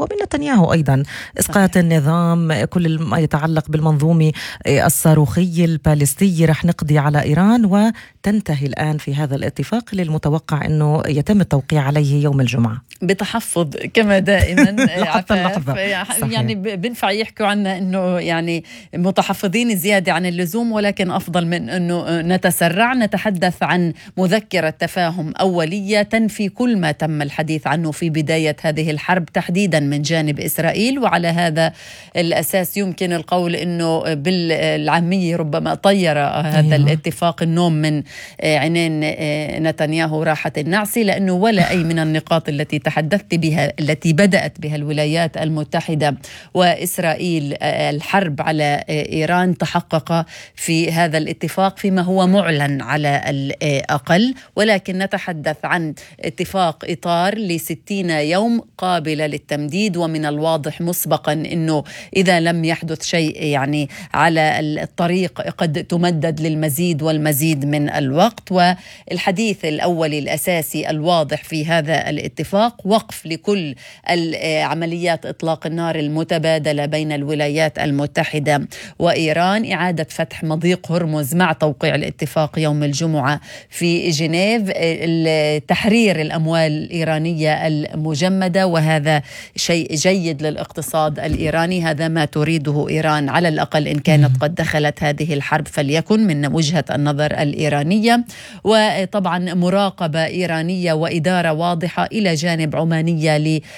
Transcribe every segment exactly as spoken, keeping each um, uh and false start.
ومن نتنياهو أيضا، إسقاط النظام، كل ما يتعلق بالمنظومة الصاروخية البالستية. رح نقضي على إيران وتنتهي الآن في هذا الاتفاق اللي المتوقع أنه يتم التوقيع عليه يوم الجمعة بتحفظ كما دائما. عفاف يعني بنفع يحكوا عنا أنه يعني متحفظين زيادة عن اللزوم، ولكن أفضل من أنه نتسرع. نتحدث عن مذكرة تفاهم أولية تنفي كل ما تم الحديث عنه في بداية هذه الحرب تحديدا من جانب إسرائيل، وعلى هذا الأساس يمكن القول أنه بالعامية ربما طير هذا الاتفاق النوم من عينين نتنياهو راحة النعسي، لأنه ولا أي من النقاط التي تحدثت بها التي بدأت بها الولايات المتحدة وإسرائيل الحرب على إيران تحقق في هذا الاتفاق فيما هو معلن على الأقل. ولكن نتحدث عن اتفاق إطار لستين يوم قابلة للتمديد، ومن الواضح مسبقا أنه إذا لم يحدث شيء يعني على الطريق قد تمدد للمزيد والمزيد من الوقت. والحديث الأول الأساسي الواضح في هذا الاتفاق وقف لكل عمليات إطلاق النار المتبادلة بين الولايات المتحدة وإيران، إعادة فتح مضيق هرمز مع توقيع الاتفاق يوم الجمعة في جنيف، تحرير الأموال الإيرانية المجمدة، وهذا شيء جيد للاقتصاد الإيراني. هذا ما تريده إيران على الأقل إن كانت قد دخلت هذه الحرب فليكن من وجهة النظر الإيرانية. وطبعا مراقبة إيرانية وإدارة واضحة إلى جانب عمانية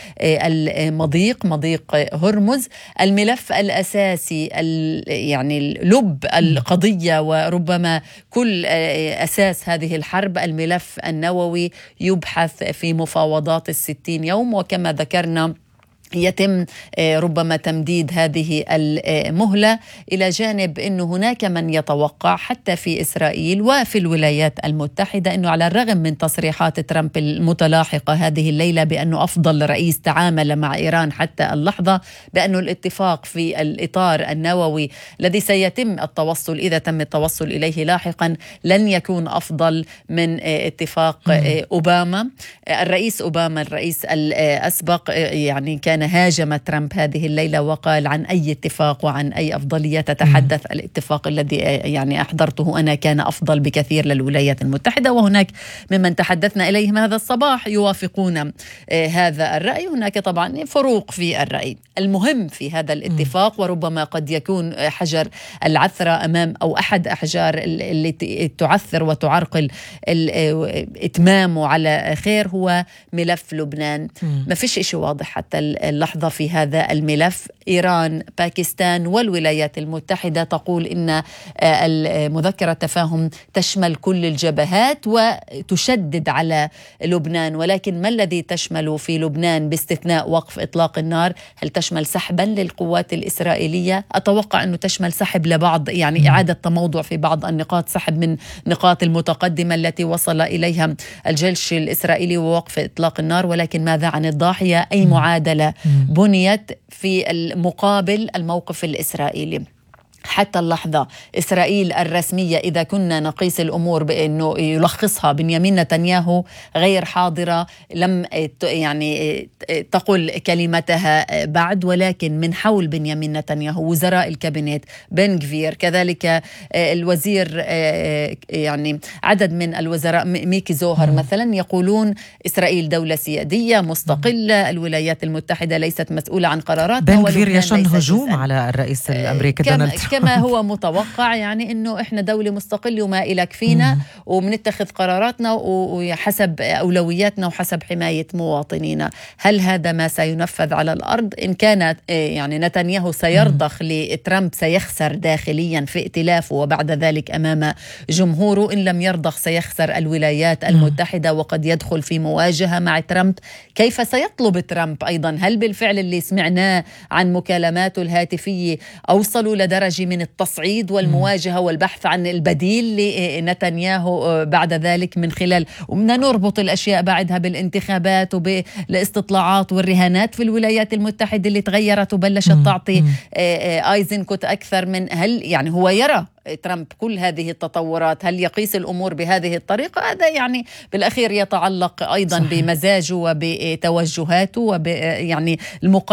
للمضيق مضيق هرمز. الملف الأساسي يعني لب القضية وربما كل أساس هذه الحرب الملف النووي يبحث في مفاوضات الستين يوم، وكما ذكرنا يتم ربما تمديد هذه المهلة، إلى جانب أنه هناك من يتوقع حتى في إسرائيل وفي الولايات المتحدة أنه على الرغم من تصريحات ترامب المتلاحقة هذه الليلة بأنه أفضل رئيس تعامل مع إيران حتى اللحظة، بأنه الاتفاق في الإطار النووي الذي سيتم التوصل إذا تم التوصل إليه لاحقا لن يكون أفضل من اتفاق أوباما. الرئيس أوباما الرئيس الأسبق يعني كان هاجم ترامب هذه الليلة وقال عن أي اتفاق وعن أي أفضلية تتحدث. الاتفاق الذي يعني أحضرته أنا كان أفضل بكثير للولايات المتحدة، وهناك ممن تحدثنا إليهم هذا الصباح يوافقون هذا الرأي. هناك طبعا فروق في الرأي. المهم في هذا الاتفاق وربما قد يكون حجر العثرة أمام أو أحد أحجار التي تعثر وتعرقل إتمامه على خير هو ملف لبنان. ما فيش إشي واضح حتى اللحظة في هذا الملف. إيران، باكستان والولايات المتحدة تقول إن مذكرة التفاهم تشمل كل الجبهات وتشدد على لبنان، ولكن ما الذي تشمل في لبنان باستثناء وقف إطلاق النار؟ هل تشمل سحبا للقوات الإسرائيلية؟ أتوقع أنه تشمل سحب لبعض، يعني إعادة تموضع في بعض النقاط، سحب من نقاط المتقدمة التي وصل إليها الجيش الإسرائيلي ووقف إطلاق النار، ولكن ماذا عن الضاحية؟ أي معادلة بنيت في المقابل الموقف الإسرائيلي؟ حتى اللحظة إسرائيل الرسمية إذا كنا نقيس الأمور بأنه يلخصها بنيامين نتنياهو غير حاضرة، لم يعني تقل كلمتها بعد، ولكن من حول بنيامين نتنياهو وزراء الكابينت بن غفير كذلك الوزير يعني عدد من الوزراء ميكي زوهر مثلا يقولون إسرائيل دولة سيادية مستقلة، الولايات المتحدة ليست مسؤولة عن قراراتها. بن غفير يشن هجوم على الرئيس الأمريكي دونالد ترامب كما هو متوقع، يعني إنه إحنا دولة مستقلة وما إلك فينا وبنتخذ قراراتنا وحسب أولوياتنا وحسب حماية مواطنينا. هل هذا ما سينفذ على الأرض؟ إن كانت يعني نتنياهو سيرضخ لترامب سيخسر داخليا في ائتلافه وبعد ذلك أمام جمهوره، إن لم يرضخ سيخسر الولايات المتحدة وقد يدخل في مواجهة مع ترامب. كيف سيطلب ترامب أيضا؟ هل بالفعل اللي سمعناه عن مكالماته الهاتفية أوصلوا لدرجة من التصعيد والمواجهة والبحث عن البديل لنتنياهو بعد ذلك من خلال، ومنا نربط الأشياء بعدها بالانتخابات وبالاستطلاعات والرهانات في الولايات المتحدة اللي تغيرت وبلشت تعطي آيزنكوت أكثر من هل يعني هو يرى ترامب كل هذه التطورات؟ هل يقيس الأمور بهذه الطريقة؟ هذا يعني بالأخير يتعلق أيضا صحيح. بمزاجه وبتوجهاته وب يعني